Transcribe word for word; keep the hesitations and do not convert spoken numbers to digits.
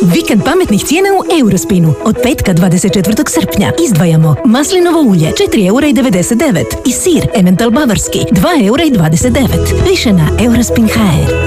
Vikend pametnih cijena u Eurospinu. Od petka dvadeset četvrtog srpnja izdvajamo maslinovo ulje četiri eura i devedeset devet i sir Emmental bavarski dva eura i dvadeset devet. Više na eurospin tačka h r.